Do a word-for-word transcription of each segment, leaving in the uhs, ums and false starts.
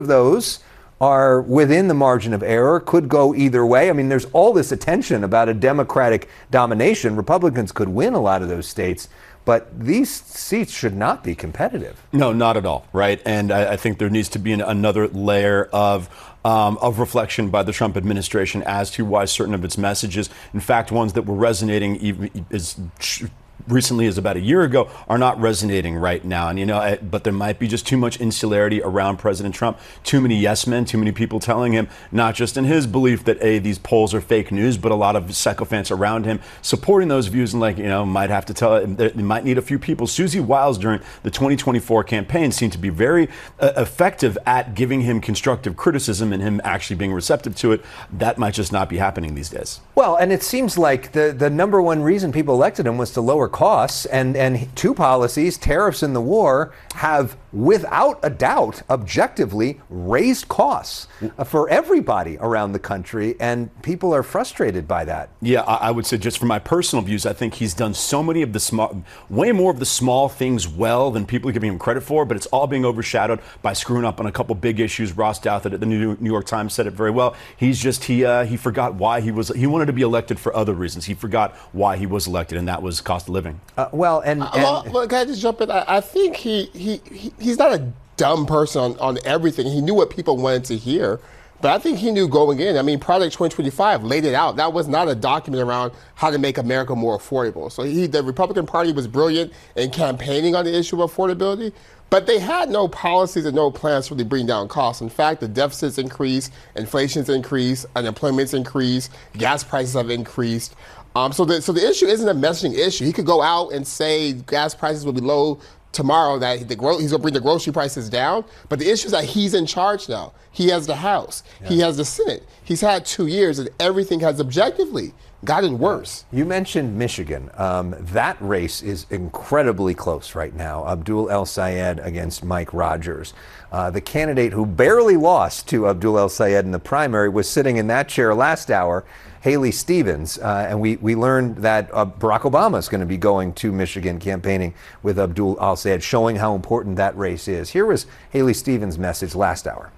those are within the margin of error, could go either way. I mean, there's all this attention about a Democratic domination. Republicans could win a lot of those states, but these seats should not be competitive. No, not at all, right? And I, I think there needs to be an, another layer of Um, of reflection by the Trump administration as to why certain of its messages, in fact, ones that were resonating even as recently as about a year ago, are not resonating right now. And, you know, I, but there might be just too much insularity around President Trump, too many yes men, too many people telling him, not just in his belief that, A, these polls are fake news, but a lot of sycophants around him supporting those views and, like, you know, might have to tell, they might need a few people. Susie Wiles during the twenty twenty-four campaign seemed to be very uh, effective at giving him constructive criticism and him actually being receptive to it. That might just not be happening these days. Well, and it seems like the, the number one reason people elected him was to lower costs, and, and two policies, tariffs and the war, have without a doubt objectively raised costs uh, for everybody around the country, and people are frustrated by that. Yeah, I, I would say, just from my personal views, I think he's done so many of the small, way more of the small things well than people are giving him credit for, but it's all being overshadowed by screwing up on a couple big issues. Ross Douthat at the New York Times said it very well. He's just, he uh, he forgot why he was, he wanted to be elected for other reasons. He forgot why he was elected, and that was cost of living. Uh, well, and, and well, well, can I just jump in? I, I think he, he he he's not a dumb person on, on everything. He knew what people wanted to hear, but I think he knew going in. I mean, Project twenty twenty-five laid it out. That was not a document around how to make America more affordable. So he, the Republican Party was brilliant in campaigning on the issue of affordability, but they had no policies and no plans to really bring down costs. In fact, the deficits increased, inflation's increased, unemployment's increased, gas prices have increased. Um, so, the, so the issue isn't a messaging issue. He could go out and say gas prices will be low tomorrow, that the gro- he's going to bring the grocery prices down. But the issue is that he's in charge now. He has the House. Yeah. He has the Senate. He's had two years, and everything has objectively gotten worse. You mentioned Michigan. Um, that race is incredibly close right now. Abdul El-Sayed against Mike Rogers. Uh, the candidate who barely lost to Abdul El-Sayed in the primary was sitting in that chair last hour, Haley Stevens, uh, and we, we learned that uh, Barack Obama is going to be going to Michigan campaigning with Abdul El-Sayed, showing how important that race is. Here was Haley Stevens' message last hour.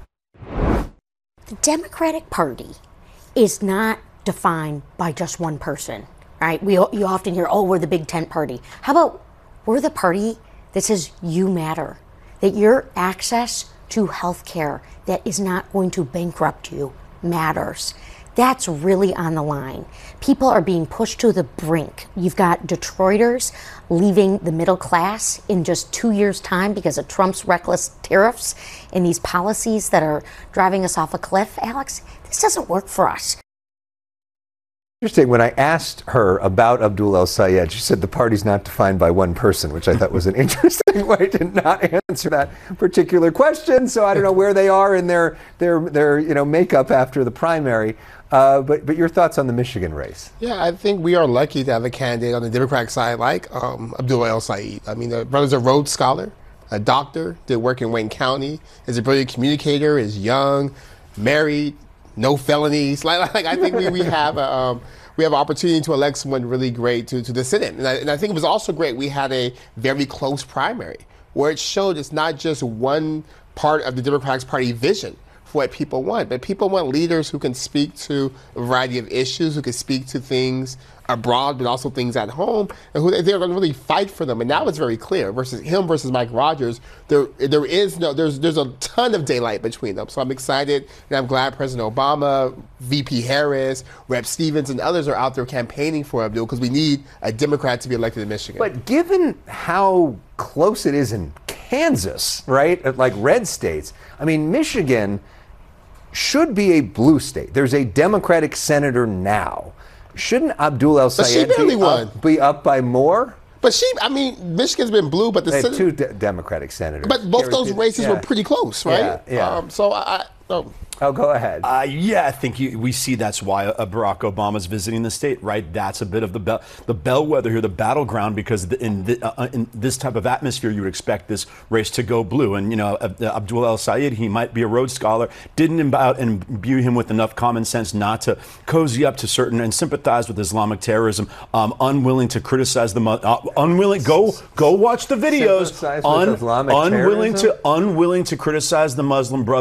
The Democratic Party is not defined by just one person, right? We, you often hear, oh, we're the big tent party. How about we're the party that says you matter, that your access to health care that is not going to bankrupt you matters. That's really on the line. People are being pushed to the brink. You've got Detroiters leaving the middle class in just two years' time because of Trump's reckless tariffs and these policies that are driving us off a cliff. Alex, this doesn't work for us. Interesting. When I asked her about Abdul El-Sayed, she said the party's not defined by one person, which I thought was an interesting way to not answer that particular question. So I don't know where they are in their their their you know makeup after the primary. Uh, but but your thoughts on the Michigan race? Yeah, I think we are lucky to have a candidate on the Democratic side like um, Abdul El-Sayed. I mean, the brother's a Rhodes Scholar, a doctor, did work in Wayne County, is a brilliant communicator, is young, married, no felonies. Like, like I think we, we have a, um, we have an opportunity to elect someone really great to, to the Senate. And I, and I think it was also great we had a very close primary where it showed it's not just one part of the Democratic Party vision for what people want, but people want leaders who can speak to a variety of issues, who can speak to things abroad, but also things at home, and who they, they're going to really fight for them. And now it's very clear. Versus him versus Mike Rogers, there there is no there's there's a ton of daylight between them. So I'm excited, and I'm glad President Obama, V P Harris, Representative Stevens, and others are out there campaigning for Abdul because we need a Democrat to be elected in Michigan. But given how close it is in Kansas, right, like red states, I mean, Michigan should be a blue state. There's a Democratic senator now. Shouldn't Abdul El-Sayed be up, be up by more? But she, I mean, Michigan's been blue, but the they have Senate, two de- Democratic senators. But both those races yeah. were pretty close, right? Yeah. yeah. Um, so I, Oh. Oh, go ahead. Uh, yeah, I think you, we see that's why uh, Barack Obama's visiting the state, right? That's a bit of the bell, the bellwether here, the battleground, because the, in, the, uh, in this type of atmosphere, you would expect this race to go blue. And, you know, uh, Abdul El Sayed, he might be a Rhodes Scholar, didn't imbu- imbue him with enough common sense not to cozy up to certain and sympathize with Islamic terrorism, um, unwilling to criticize the, uh, unwilling, go go watch the videos, Sympathize with Islamic unwilling terrorism? to unwilling to criticize the Muslim brother.